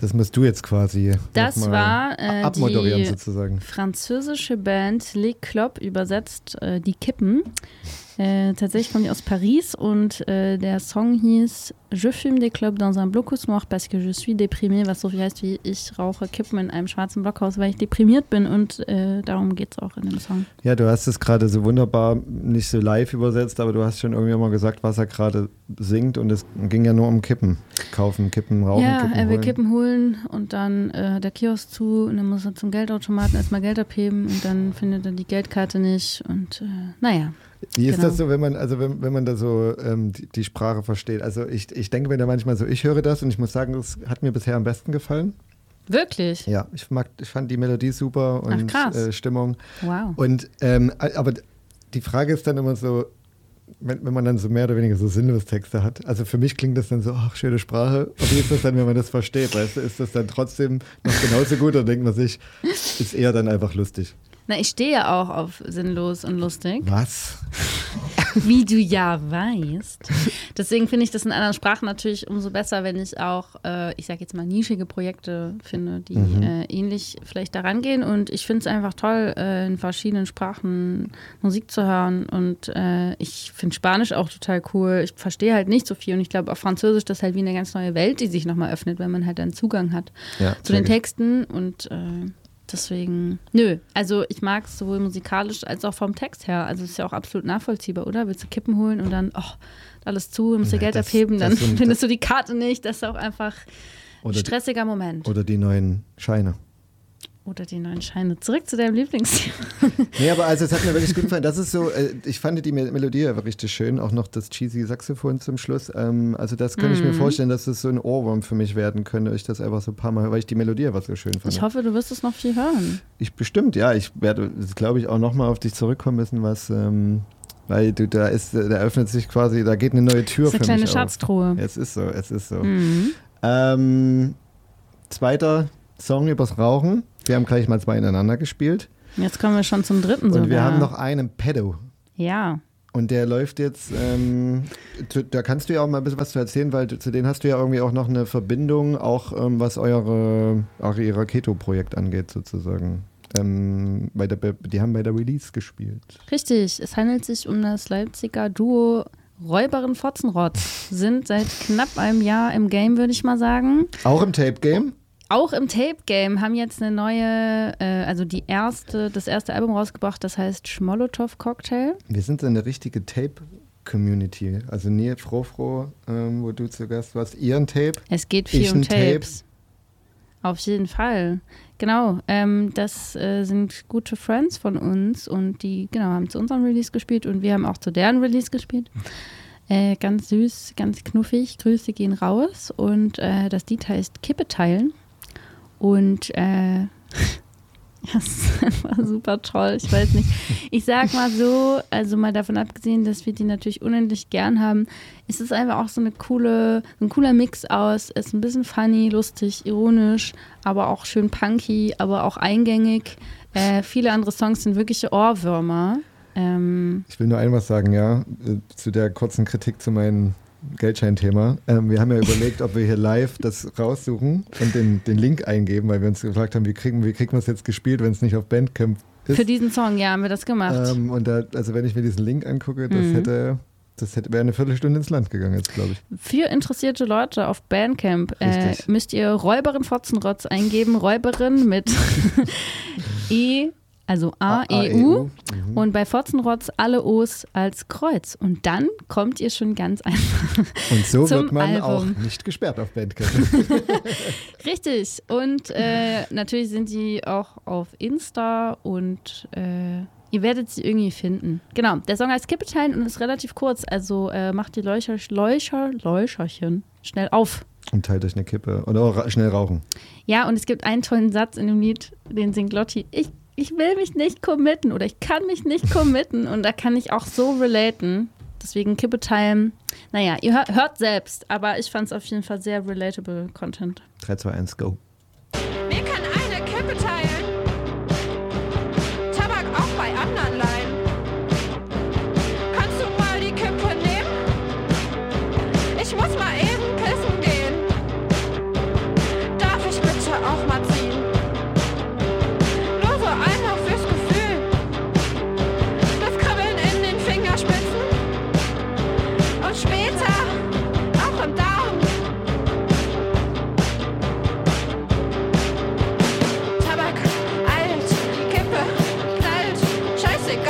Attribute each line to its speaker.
Speaker 1: Das musst du jetzt quasi
Speaker 2: Das war
Speaker 1: abmoderieren
Speaker 2: die
Speaker 1: sozusagen.
Speaker 2: Französische Band Les Clopes, übersetzt die Kippen. Tatsächlich kommen die aus Paris und der Song hieß Je fume des clopes dans un blockhaus noir parce que je suis déprimé, was so viel heißt wie ich rauche Kippen in einem schwarzen Blockhaus, weil ich deprimiert bin und darum geht es auch in dem Song.
Speaker 1: Ja, du hast es gerade so wunderbar nicht so live übersetzt, aber du hast schon irgendwie mal gesagt, was er gerade singt und es ging ja nur um Kippen. Kaufen, Kippen, rauchen,
Speaker 2: ja,
Speaker 1: Kippen
Speaker 2: er will
Speaker 1: holen.
Speaker 2: Kippen holen und dann der Kiosk zu und dann muss er zum Geldautomaten erstmal Geld abheben und dann findet er die Geldkarte nicht und naja.
Speaker 1: Wie ist
Speaker 2: Genau.
Speaker 1: das so, wenn man da so die Sprache versteht? Also ich denke mir da manchmal so, ich höre das und ich muss sagen, das hat mir bisher am besten gefallen.
Speaker 2: Wirklich?
Speaker 1: Ja, ich fand die Melodie super und
Speaker 2: krass.
Speaker 1: Stimmung.
Speaker 2: Wow.
Speaker 1: Und aber die Frage ist dann immer so, wenn man dann so mehr oder weniger so sinnlos Texte hat. Also für mich klingt das dann so, ach, schöne Sprache. Und wie ist das dann, wenn man das versteht? Weißt du, ist das dann trotzdem noch genauso gut oder denkt man sich, ist eher dann einfach lustig?
Speaker 2: Na, ich stehe ja auch auf sinnlos und lustig.
Speaker 1: Was?
Speaker 2: Wie du ja weißt. Deswegen finde ich das in anderen Sprachen natürlich umso besser, wenn ich auch, ich sage jetzt mal, nischige Projekte finde, die ähnlich vielleicht daran gehen. Und ich finde es einfach toll, in verschiedenen Sprachen Musik zu hören. Und ich finde Spanisch auch total cool. Ich verstehe halt nicht so viel. Und ich glaube, auf Französisch, das ist halt wie eine ganz neue Welt, die sich nochmal öffnet, wenn man halt einen Zugang hat zu den Texten. Und deswegen, also ich mag es sowohl musikalisch als auch vom Text her. Also es ist ja auch absolut nachvollziehbar, oder? Willst du Kippen holen und dann, alles zu, musst du Geld abheben, dann findest du die Karte nicht. Das ist auch einfach ein stressiger Moment.
Speaker 1: Oder die neuen Scheine.
Speaker 2: Oder die neuen Scheine. Zurück zu deinem Lieblingsthema.
Speaker 1: Nee, aber also es hat mir wirklich gut gefallen. Das ist so, ich fand die Melodie aber richtig schön, auch noch das cheesy Saxophon zum Schluss. Also das könnte ich mir vorstellen, dass es so ein Ohrwurm für mich werden könnte, ich das einfach so ein paar Mal, weil ich die Melodie einfach so schön fand.
Speaker 2: Ich hoffe, du wirst es noch viel hören.
Speaker 1: Bestimmt, ja. Ich werde, glaube ich, auch nochmal auf dich zurückkommen müssen, weil da öffnet sich quasi, da geht eine neue Tür für mich auf.
Speaker 2: Eine kleine Schatztruhe.
Speaker 1: Es ist so. Zweiter Song übers Rauchen. Wir haben gleich mal 2 ineinander gespielt.
Speaker 2: Jetzt kommen wir schon zum dritten sogar.
Speaker 1: Und wir haben noch einen Pedo.
Speaker 2: Ja.
Speaker 1: Und der läuft jetzt, da kannst du ja auch mal ein bisschen was zu erzählen, weil zu denen hast du ja irgendwie auch noch eine Verbindung, auch was ihr Keto-Projekt angeht sozusagen. Die haben bei der Release gespielt.
Speaker 2: Richtig, es handelt sich um das Leipziger Duo Räuberin Fotzenrotz. Sind seit knapp einem Jahr im Game, würde ich mal sagen.
Speaker 1: Auch im Tape-Game?
Speaker 2: Auch im Tape-Game, haben jetzt eine neue, also das erste Album rausgebracht, das heißt Schmolotov Cocktail.
Speaker 1: Wir sind eine richtige Tape-Community. Also nie Frofro, wo du zu Gast warst, ihr ein Tape.
Speaker 2: Es geht viel um Tapes. Auf jeden Fall. Genau, das sind gute Friends von uns und die haben zu unserem Release gespielt und wir haben auch zu deren Release gespielt. Ganz süß, ganz knuffig, Grüße gehen raus und das Lied heißt Kippe teilen. Und das ist einfach super toll. Ich weiß nicht. Ich sag mal so, also mal davon abgesehen, dass wir die natürlich unendlich gern haben, ist es einfach auch so ein cooler Mix aus. Ist ein bisschen funny, lustig, ironisch, aber auch schön punky, aber auch eingängig. Viele andere Songs sind wirkliche Ohrwürmer.
Speaker 1: Ich will nur was sagen, ja, zu der kurzen Kritik zu meinem Geldscheinthema. Wir haben ja überlegt, ob wir hier live das raussuchen und den Link eingeben, weil wir uns gefragt haben, wie kriegen wir es jetzt gespielt, wenn es nicht auf Bandcamp ist.
Speaker 2: Für diesen Song, ja, haben wir das gemacht.
Speaker 1: Und also wenn ich mir diesen Link angucke, wäre eine Viertelstunde ins Land gegangen jetzt, glaube ich.
Speaker 2: Für interessierte Leute auf Bandcamp müsst ihr Räuberin Fotzenrotz eingeben, Räuberin mit also A-E-U und bei Fotzenrotz alle O's als Kreuz. Und dann kommt ihr schon ganz einfach
Speaker 1: und so
Speaker 2: zum
Speaker 1: wird man
Speaker 2: Album.
Speaker 1: auch nicht gesperrt auf Bandcamp.
Speaker 2: Richtig. Und natürlich sind die auch auf Insta und ihr werdet sie irgendwie finden. Genau, der Song heißt Kippe teilen und ist relativ kurz. Also macht die Leucherchen schnell auf.
Speaker 1: Und teilt euch eine Kippe. Oder schnell rauchen.
Speaker 2: Ja, und es gibt einen tollen Satz in dem Lied, den singt Lotti. Ich will mich nicht committen oder ich kann mich nicht committen und da kann ich auch so relaten. Deswegen Kippe teilen. Naja, ihr hört selbst, aber ich fand es auf jeden Fall sehr relatable Content.
Speaker 1: 3, 2, 1, go.
Speaker 3: Wir können eine Kippe teilen.